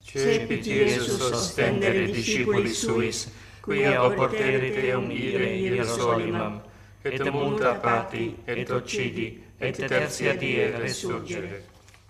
Cepit Iesus ostendere discipuli suis, quia oporterite ire Hierosolimam, et multa pati, et occidi, et tertia die resurgere.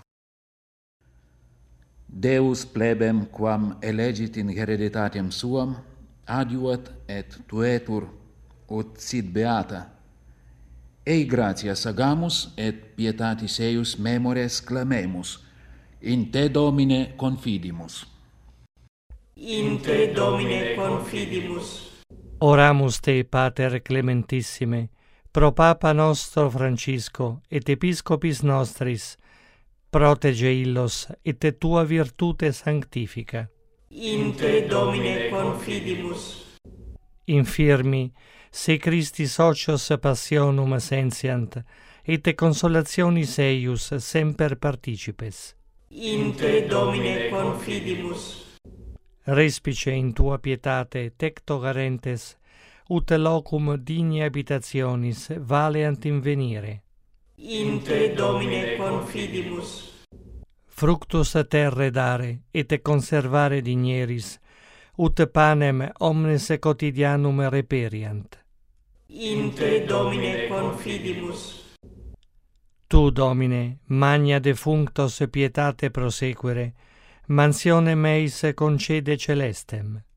Deus plebem quam elegit in hereditatem suam, adiuat et tuetur ut sit beata. Ei gratias agamus et pietatis eius memores clamemus, in te Domine confidimus. In te Domine confidimus. Oramus te, Pater Clementissime, pro Papa nostro Francisco et Episcopis nostris, protege illos et tua virtute sanctifica. In te Domine confidimus. Infirmi, se Christi socios passionum sentiant, et consolationis eius semper participes. In te Domine confidimus. Respice in tua pietate tecto garentes, ut locum digni habitationis valeant invenire. In te Domine confidimus. Fructus terre dare, et conservare digneris, ut panem omnes quotidianum reperiant. In te Domine confidimus. Tu, Domine, magna defunctos pietate prosequere, mansionem eis concede celestem.